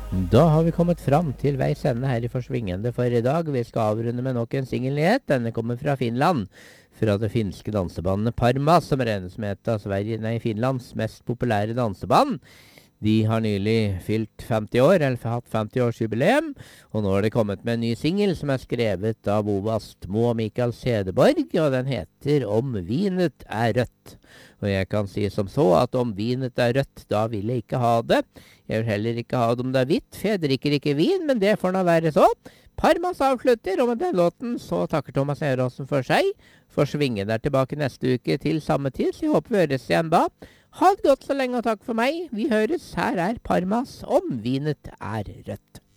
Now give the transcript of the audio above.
Da har vi kommet fram til veis ende her i Forsvingende for i dag. Vi skal avrunde med nok en singelnyhet. Denne kommer fra Finland. Fra det finske dansebandet Parma, som regnes med et av Finlands mest populære danseband. De har nylig fylt 50 år, eller hatt 50-årsjubileum, og nå er det kommet med en ny singel som er skrevet av Ove Astmo og Mikael Sedeborg, og den heter Om vinet er rødt. Og jeg kan si som så at om vinet er rødt, da vil jeg ikke ha det. Jeg vil heller ikke ha det om det er hvitt, for jeg drikker ikke vin, men det får nå være så. Parmas avslutter, og med den låten så takker Thomas Eråsen for seg. Forsvingen er tilbake neste uke til samme tid, så jeg håper vi høres igjen da. Ha det godt så lenge, og takk for meg. Vi høres. Her er Parmas Om vinet er rødt.